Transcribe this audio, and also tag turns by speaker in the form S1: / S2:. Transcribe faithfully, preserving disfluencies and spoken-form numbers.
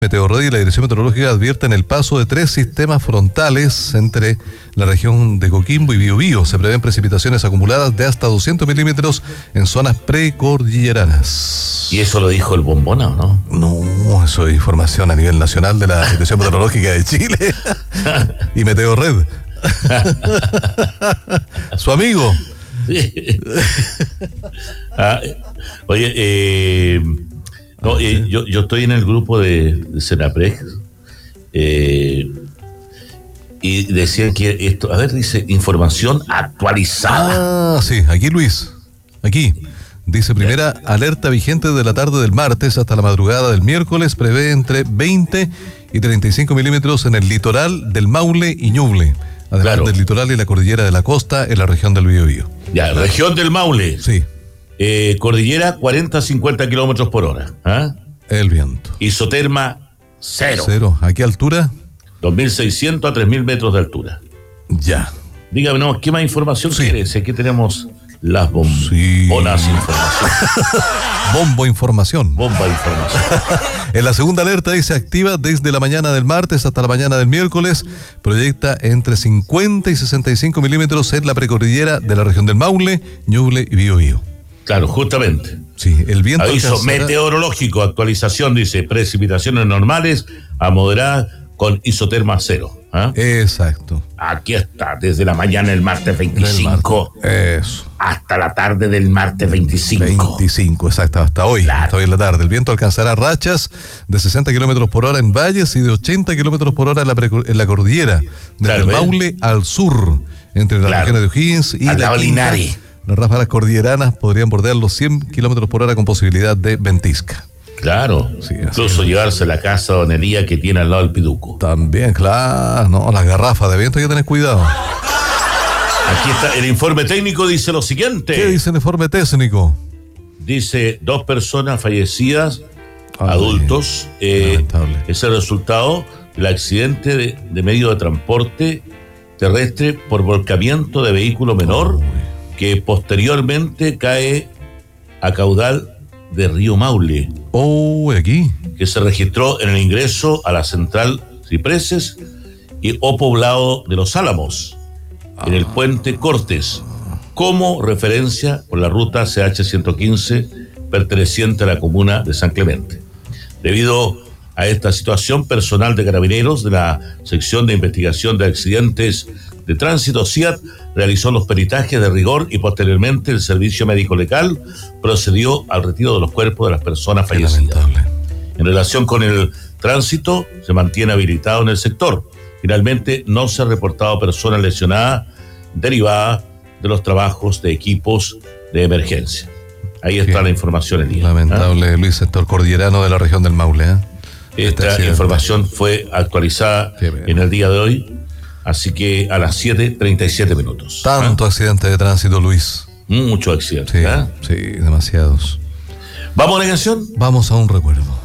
S1: Meteorred y la Dirección Meteorológica advierten el paso de tres sistemas frontales entre la región de Coquimbo y Biobío. Se prevén precipitaciones acumuladas de hasta doscientos milímetros en zonas precordilleranas.
S2: ¿Y eso lo dijo el Bombona o no?
S1: No, eso es información a nivel nacional de la Dirección Meteorológica de Chile y Meteorred. Su amigo.
S2: Sí. Ah, oye, eh... No, eh, yo, yo estoy en el grupo de, de Senapred eh, y decían que esto, a ver, dice información actualizada.
S1: Ah, sí, aquí Luis, aquí. Dice, primera alerta vigente de la tarde del martes hasta la madrugada del miércoles, prevé entre veinte y treinta y cinco milímetros en el litoral del Maule y Ñuble, además claro. del litoral y la cordillera de la costa en la región del Biobío.
S2: Ya, región del Maule.
S1: Sí.
S2: Eh, cordillera cuarenta a cincuenta kilómetros por hora. ¿Ah?
S1: El viento.
S2: Isoterma cero.
S1: Cero. ¿A qué altura?
S2: dos mil seiscientos a tres mil metros de altura.
S1: Ya.
S2: Dígame, no, ¿qué más información
S1: sí.
S2: quieres? Aquí tenemos las bombonas
S1: sí.
S2: información.
S1: Bombo información.
S2: Bomba información.
S1: En la segunda alerta dice activa desde la mañana del martes hasta la mañana del miércoles. Proyecta entre cincuenta y sesenta y cinco milímetros en la precordillera de la región del Maule, Ñuble y Biobío.
S2: Claro, justamente.
S1: Sí, el viento
S2: aviso
S1: alcanzará...
S2: meteorológico, actualización, dice, precipitaciones normales a moderadas con isoterma cero. ¿eh?
S1: Exacto.
S2: Aquí está, desde la mañana del martes veinticinco
S1: martes. Eso.
S2: hasta la tarde del martes veinticinco.
S1: veinticinco, exacto, hasta hoy,
S2: claro.
S1: hasta hoy en la tarde. El viento alcanzará rachas de sesenta kilómetros por hora en valles y de ochenta kilómetros por hora en la, precu- en la cordillera, desde claro, el Maule ¿eh? al sur, entre las
S2: claro.
S1: regiones de O'Higgins y
S2: al
S1: la
S2: Linares.
S1: Las ráfagas cordilleranas podrían bordear los cien kilómetros por hora con posibilidad de ventisca.
S2: Claro, sí, incluso llevarse la casa Don Elías que tiene al lado del Piduco.
S1: También, claro, no, las garrafas de viento hay que tener cuidado.
S2: Aquí está, el informe técnico dice lo siguiente.
S1: ¿Qué dice el informe técnico?
S2: Dice, dos personas fallecidas, Ay, adultos, eh, es el resultado del accidente de, de medio de transporte terrestre por volcamiento de vehículo menor, Uy. que posteriormente cae a caudal de Río Maule.
S1: Oh, aquí.
S2: Que se registró en el ingreso a la central Cipreses y o poblado de Los Álamos, ah. en el puente Cortes, como referencia por la ruta C H ciento quince perteneciente a la comuna de San Clemente. Debido a esta situación, personal de Carabineros de la sección de investigación de accidentes de tránsito C I A T realizó los peritajes de rigor y posteriormente el servicio médico legal procedió al retiro de los cuerpos de las personas
S1: Qué
S2: fallecidas.
S1: Lamentable.
S2: En relación con el tránsito, se mantiene habilitado en el sector. Finalmente, no se ha reportado personas lesionadas derivadas de los trabajos de equipos de emergencia. Ahí está Qué la información, Elías.
S1: Lamentable, ¿eh? Luis, sector cordillerano de la región del Maule. ¿eh?
S2: Esta este información fue actualizada en el día de hoy. Así que a las siete treinta y siete minutos.
S1: Tanto ¿eh? accidente de tránsito, Luis.
S2: Muchos accidentes.
S1: Sí,
S2: ¿eh?
S1: sí, demasiados.
S2: ¿Vamos a la canción?
S1: Vamos a un recuerdo.